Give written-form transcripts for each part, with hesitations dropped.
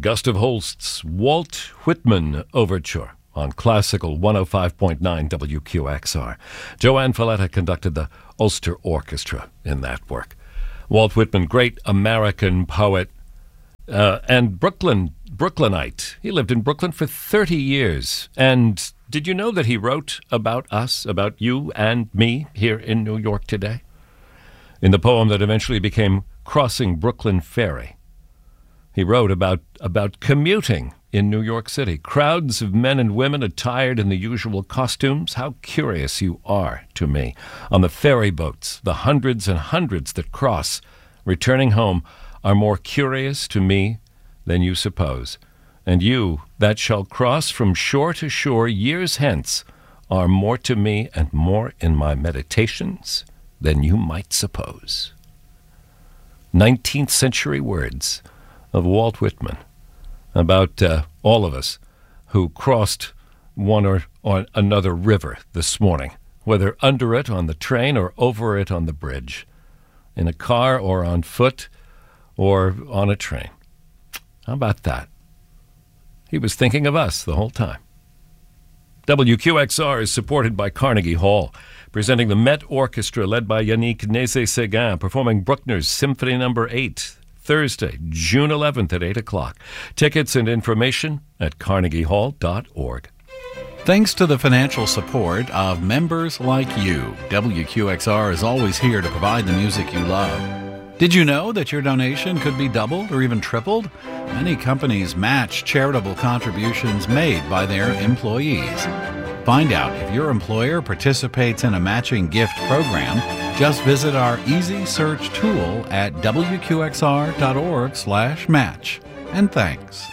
Gustav Holst's Walt Whitman Overture on Classical 105.9 WQXR. Joanne Falletta conducted the Ulster Orchestra in that work. Walt Whitman, great American poet and Brooklynite. He lived in Brooklyn for 30 years. And did you know that he wrote about us, about you and me here in New York today? In the poem that eventually became Crossing Brooklyn Ferry, he wrote about commuting in New York City. Crowds of men and women attired in the usual costumes. How curious you are to me. On the ferry boats, the hundreds and hundreds that cross, returning home, are more curious to me than you suppose. And you that shall cross from shore to shore years hence are more to me and more in my meditations than you might suppose. 19th century words of Walt Whitman about all of us who crossed one or another river this morning, whether under it on the train or over it on the bridge, in a car or on foot or on a train. How about that? He was thinking of us the whole time. WQXR is supported by Carnegie Hall, presenting the Met Orchestra led by Yannick Nézet-Séguin, performing Bruckner's Symphony No. 8, Thursday, June 11th at 8 o'clock. Tickets and information at carnegiehall.org. Thanks to the financial support of members like you, WQXR is always here to provide the music you love. Did you know that your donation could be doubled or even tripled? Many companies match charitable contributions made by their employees. Find out if your employer participates in a matching gift program. Just visit our easy search tool at wqxr.org/match. And thanks.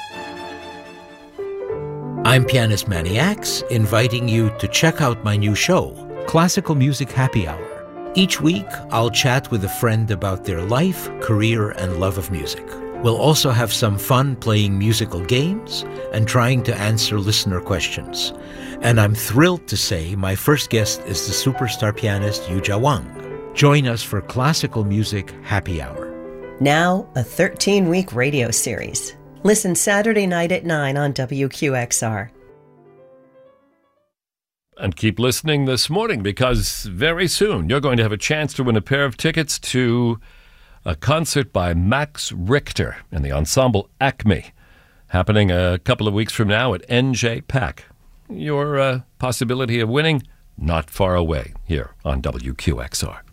I'm Pianist Manny Axe, inviting you to check out my new show, Classical Music Happy Hour. Each week, I'll chat with a friend about their life, career, and love of music. We'll also have some fun playing musical games and trying to answer listener questions. And I'm thrilled to say my first guest is the superstar pianist Yuja Wang. Join us for Classical Music Happy Hour. Now, a 13-week radio series. Listen Saturday night at 9 on WQXR. And keep listening this morning, because very soon you're going to have a chance to win a pair of tickets to a concert by Max Richter and the ensemble Acme, happening a couple of weeks from now at NJ Pack. Your possibility of winning, not far away here on WQXR.